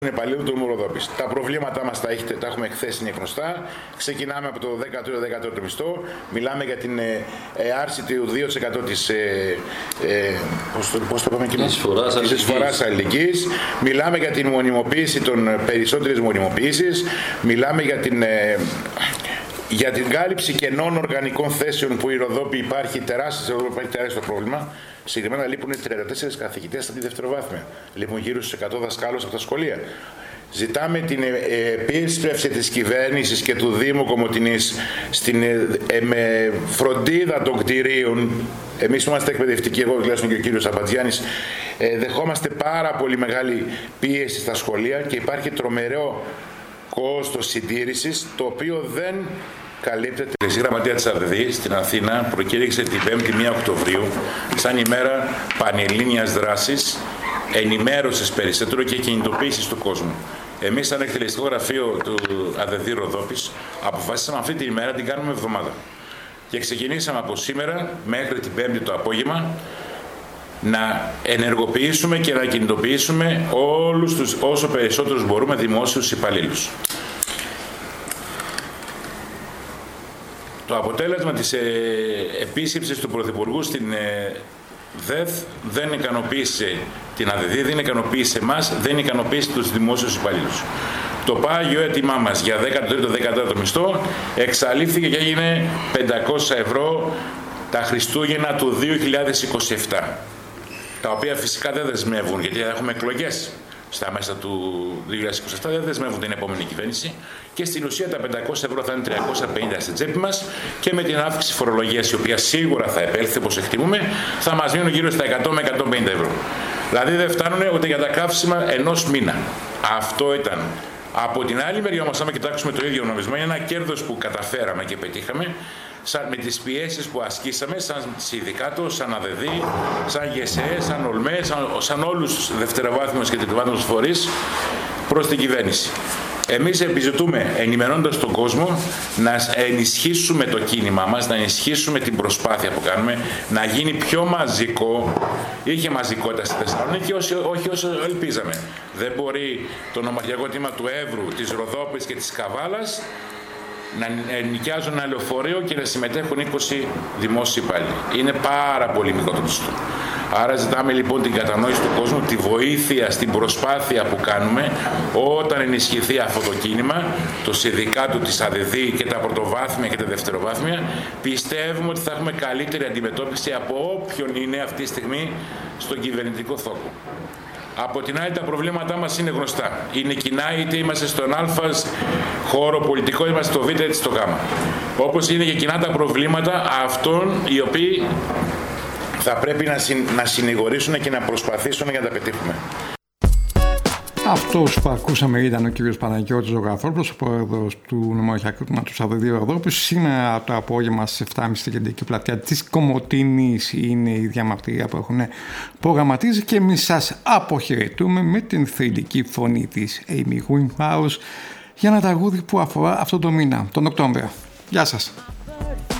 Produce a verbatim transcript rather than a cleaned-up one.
Υπαλλήλου του Ροδόπης. Τα προβλήματά μας τα, έχετε, τα έχουμε εκθέσει, είναι γνωστά. Ξεκινάμε από το δέκατο δεκατό μισθό. Μιλάμε για την ε, ε, άρση του δύο τοις εκατό της ε, ε, πώς το, πώς το είπαμε εκεί, της εισφοράς αλληλεγγύης. Μιλάμε για την μονιμοποίηση των περισσότερες μονιμοποίησεις. Μιλάμε για την, ε, για την κάλυψη κενών οργανικών θέσεων που η Ροδόπη υπάρχει τεράστιο, υπάρχει τεράστιο πρόβλημα. Συγκεκριμένα λείπουν τριάντα τέσσερις καθηγητές από τη δευτεροβάθμια. Λείπουν γύρω στους εκατό δασκάλους από τα σχολεία. Ζητάμε την επίσπευση της κυβέρνησης και του Δήμου Κομοτηνής στην ε, ε, με φροντίδα των κτηρίων. Εμείς είμαστε εκπαιδευτικοί, εγώ τουλάχιστον και ο κύριος Αμπατζιάννης, ε, δεχόμαστε πάρα πολύ μεγάλη πίεση στα σχολεία και υπάρχει τρομερό κόστος συντήρησης, το οποίο δεν καλύπτεται. Η Γραμματεία της ΑΔΔ στην Αθήνα προκήρυξε την πέμπτη πρώτη Οκτωβρίου σαν ημέρα πανελλήνιας δράσης, ενημέρωσης περισσότερο και κινητοποίησης του κόσμου. Εμείς, σαν εκτελεστικό γραφείο του ΑΔΔ Ροδόπης, αποφασίσαμε αυτή την ημέρα την κάνουμε εβδομάδα. Και ξεκινήσαμε από σήμερα μέχρι την Πέμπτη το απόγευμα να ενεργοποιήσουμε και να κινητοποιήσουμε όλους τους, όσο περισσότερους μπορούμε, δημόσιους υπαλλήλους. Το αποτέλεσμα της ε, επίσκεψης του Πρωθυπουργού στην ε, ΔΕΘ δεν ικανοποίησε την ΑΔΔ, δεν ικανοποίησε εμάς, δεν ικανοποίησε τους δημόσιους υπαλλήλους. Το πάγιο αίτημά μας για δέκατο τρίτο δεκατέταρτο μισθό εξαλείφθηκε και έγινε πεντακόσια ευρώ τα Χριστούγεννα του δύο χιλιάδες είκοσι επτά, τα οποία φυσικά δεν δεσμεύουν, γιατί έχουμε εκλογές στα μέσα του δύο χιλιάδες είκοσι επτά, δεν δεσμεύουν την επόμενη κυβέρνηση και στην ουσία τα πεντακόσια ευρώ θα είναι τριακόσια πενήντα στην τσέπη μας και με την αύξηση φορολογίας, η οποία σίγουρα θα επέλθει όπως εκτιμούμε, θα μας μείνουν γύρω στα εκατό με εκατόν πενήντα ευρώ. Δηλαδή δεν φτάνουν ούτε για τα καύσιμα ενός μήνα. Αυτό ήταν. Από την άλλη μεριά όμως, άμα κοιτάξουμε το ίδιο νομισμό, είναι ένα κέρδος που καταφέραμε και πετύχαμε, σαν, με τις πιέσεις που ασκήσαμε σαν συνδικάτο, σαν ΑΔΔ, σαν ΓΕΣΕ, σαν ΟΛΜΕ, σαν, σαν όλους τους δευτεροβάθμιους και τριτοβάθμιους φορείς προς την κυβέρνηση. Εμείς επιζητούμε, ενημερώνοντας τον κόσμο, να ενισχύσουμε το κίνημά μας, να ενισχύσουμε την προσπάθεια που κάνουμε, να γίνει πιο μαζικό. Είχε μαζικότητα στη Θεσσαλονίκη, όχι, όχι όσο ελπίζαμε. Δεν μπορεί το νομαρχιακό τμήμα του Εύρου, της Ροδόπης και της Καβάλας να νοικιάζουν ένα λεωφορείο και να συμμετέχουν είκοσι δημόσιοι υπάλληλοι. Είναι πάρα πολύ μικρό το ποσοστό. Άρα ζητάμε λοιπόν την κατανόηση του κόσμου, τη βοήθεια στην προσπάθεια που κάνουμε όταν ενισχυθεί αυτό το κίνημα, το συνδικάτο της ΑΔΔ και τα πρωτοβάθμια και τα δευτεροβάθμια. Πιστεύουμε ότι θα έχουμε καλύτερη αντιμετώπιση από όποιον είναι αυτή τη στιγμή στον κυβερνητικό θόκο. Από την άλλη, τα προβλήματά μας είναι γνωστά. Είναι κοινά, είτε είμαστε στον Α χώρο πολιτικό, είμαστε στο Β είτε στο Γ. Όπως είναι και κοινά τα προβλήματα αυτών οι οποίοι θα πρέπει να, συν, να συνηγορήσουν και να προσπαθήσουν για να τα πετύχουμε. Αυτός που ακούσαμε ήταν ο κύριος Παναγιώτης Ζωγραφόπουλος, ο πρόεδρος του Νομαρχιακού Τμήματος ΑΔΔ Ροδόπης. Σήμερα το απόγευμα στις επτά και μισή στην κεντρική πλατεία της Κομοτηνής είναι η διαμαρτυρία που έχουν προγραμματίσει και εμείς σας αποχαιρετούμε με την θρυλική φωνή της Amy Winehouse για ένα τραγούδι που αφορά αυτό το μήνα, τον Οκτώβριο. Γεια σας.